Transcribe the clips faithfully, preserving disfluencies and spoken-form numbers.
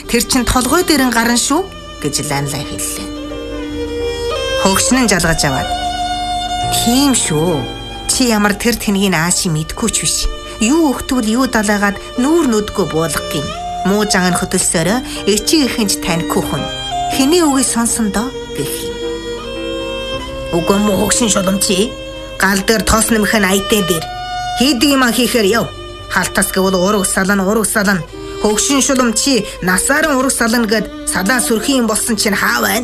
Тэр чин толгой дээр нь гарна шүү гэж Ланлан хэллээ. Хөгшин нь жалгаж аваад тийм шүү. Чи ямар тэр тэнгийн ааши мэдгүй ч биш. Юу өгтвөл юу далайгаад нүүр нүдгөө буулгах юм. Муу жаан хөдөлсөөрөө эчиг ихэнж танихгүй хүн. Хэний үгийг сонсон доо гэх юм. Уг муу хөгшин шулмчи гал дээр тоос нэмхэн айтэн дээр хийдэг юм хийхээр яв. Халтас гэвэл ураг салан ураг салан. Хөгшин шулмчи насааран ураг сална гэд салаа сүрхийн болсон чинь хаа байна?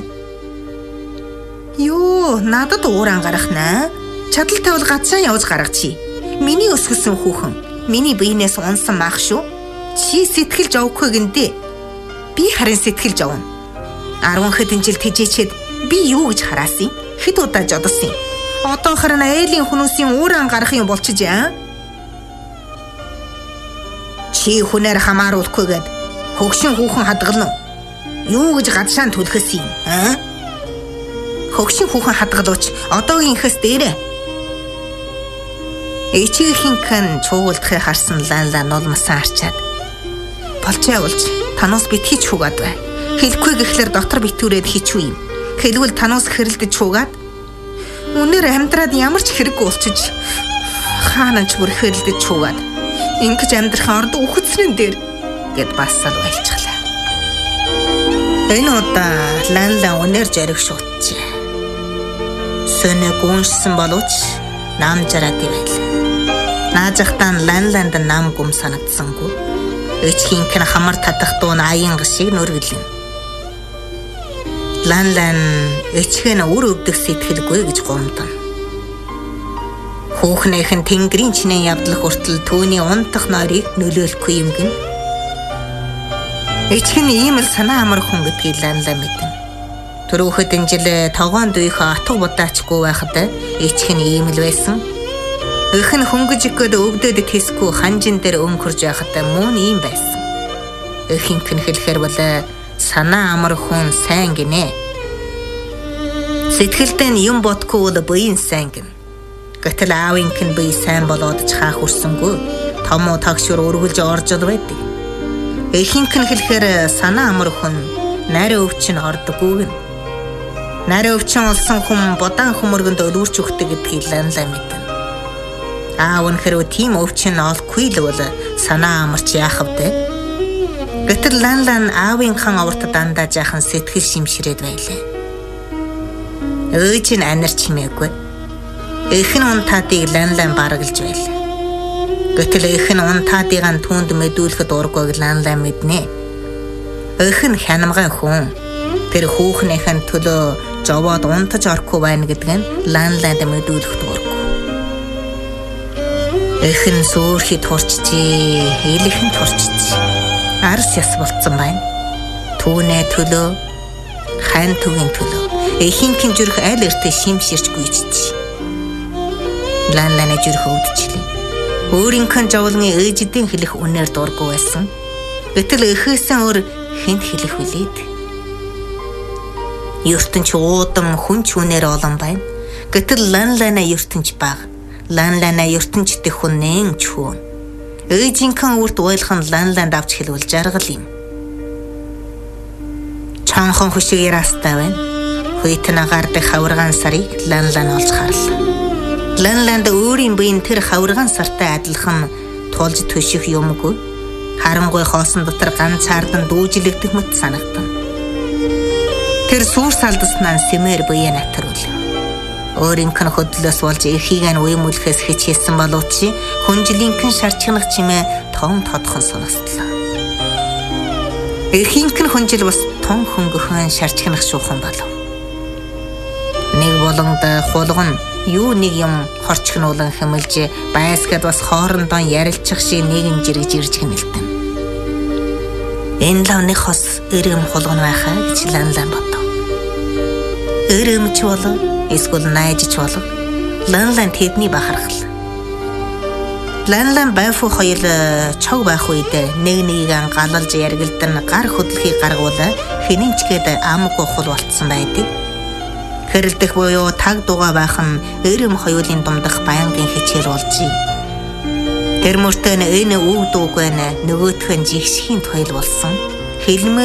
Юу, надад ууран гарахнаа. Чадал тавал гацаа явж гаргачих. Миний өсгсөн хүүхэн, миний биенээс унсан мах шүү. Чи сэтгэлж авахгүй гэнэ. Би харин сэтгэлж авна. арван хэдэн жил тэжээчээд би юу гэж хараасан? Хэд удаа жодсон юм. Одоо харин ээлийн хүмүүсийн ууран гарах юм болчих яа. Чи хүнээр хамааруулахгүйгээд хөгшин хүүхэн хадгална. Юу гэж гадшаан түлхэс юм, аа? Хөгшин хүүхэн хадгалууч одоогийнхээс дээрээ. Эчигийнхэн чуугуулдахыг харсан Ланлан нулмсан арчаад болж явуулж танаас битгий чуугаад бай. Хэлэхгүй гэхлээр дотор битүүрээд хичүү юм. Хэлвэл танаас хэрэлдэж чуугаад үнээр амьдраад ямар ч хэрэггүй болчих. Хаана ч бүр хэрэлдэж чуугаад ингэж амьдрах орд үхэлцэн дээр гэд бассал байлцглаа. Энэ удаа Ланлан үнээр жариг шууттжээ. Сөнө гүншсэн боловч нам жараад байл. Наажахтан Ланланд нам гүм санагдсангүй. Эчгийнхэн хамар татах дуун аян шиг нүргэлэн. Ланлан эчгэн үр өвдөх сэтгэлгүй гэж гомдон. Хүүхнийхэн тэнгэрийн чинээ явдлах хүртэл түүний унтах нойрыг нөлөөлөхгүй юм гин. Эчгэн ийм л санаа амар хүн гэдгийг Ланлан мэдэн. Түрүүхэд энэ жил тогоонд үеийнхээ атга будаачгүй байхад эчгэн ийм л байсан. Өхөн хөнгөж ихэд өвдөд тэсгүй ханжин дээр өмхөрж байхад мөн ийм байсан. Өхийнхэн хэлэхэр бол санаа амар хүн сайн гинэ. Сэтгэлдээ нь юм бодгүй бол буян сайн гин. Гэтэл аавынхэн бие сайн болоод ч хаах хүрсэнгүй. Томоо тагшур өргөлж орж байдаг. Өхийнхэн хэлэхэр санаа амар хүн нарийн өвчин ордоггүй гин. Нарийн өвчин олсон хүн бодаан хөмөргөнд өлөрч өгдөг гэдгийг Ланлан мэдэн. Аав нь хэрвээ тийм өвчин олохгүй л бол санаа амарч яах вэ? Гэтэл Ланлан аавынхан аварт дандаа жаахан сэтгэл шимшрээд байлаа. Өөж нь анарч химээгүй. Эхн унтаадыг Ланлан бараглаж байлаа. Гэтэл эхн унтаадыгаан түүнд мэдүүлэхэд ургүйг Ланлан мэднэ. Эхн хянамгай хүн. Тэр хүүхнийхэн төлөө жовоод унтаж орохгүй байна гэдг нь Ланланд мэдүүлэхэд урггүй. Эхн сөөрхий турчжээ, хэлэхэн турчжээ. Арс яс болцсон байна. Түүнээ төлөө, хайн түгийн төлөө, эхийнхэн зүрх аль эртээ шимширч гүйчжээ. Ланланы зүрх өвдөжлээ. Өөрийнхэн жовлонгийн ээжидийн хэлэх үнээр дургүй байсан. Гэтэл эхээсэн өөр хэнд хэлэх үлээд. ертөнч уудан хүн ч үнээр олон байна. Гэтэл Ланлана ертөнч баг. Ланлана ертөнчтэй хүн нэн ч хүн. Ээжийнхэн үрт ойлгох нь Ланланд авч хэлвэл жаргал юм. Чанхан хүшиг ярастай байна. Хүйтэн агаардаг хавргаан сарыг Ланлан олж харлаа. Ланланд өөрийн биеийн тэр хавргаан сартай адилхан тулж төших юмгүй. Харангуй хоосон дотор ганцаардан дүүжилэгдэх мэт санагдан. Тэр суур салдаснаа сэмээр буяа натруулав. Өөрийнхэн хөдлөөс болж эхийг нь уймүүлэхээс хичээсэн боловч хүнжилийнхэн шарчгнах чимээ том тодхон сонсдлоо. Эхийнхэн хүнжил бас том хөнгөхөн шарчгнах шуухан болов. Нэг боломд хулган юу нэг юм хорчгнуулан хэмэлж байсгад бас хоорондоо ярилцах шиг нэгэн жирэг жирж гэнэлтэн. Энэ лавны хос эрэм хулган байхаа гэж Ланлан бодов. Эрэмч болов, эсвэл найжч болов, Ланлан тэдний бахархал. Ланлан байфу хоёр чог байх үед нэг нэгийг галалж яргэлдэн гар хөдлөхийг гаргуулаа хинэнчгээд амгүй хул болцсон байдаг. Хэрэлдэх буюу таг дугаа байх нь эрэм хоёулын дундах байнгын хичээл болжээ. Тэр мөртөө энэ үг дууг байна нөгөөх нь жигшхийн туйл болсон. Хэлмээ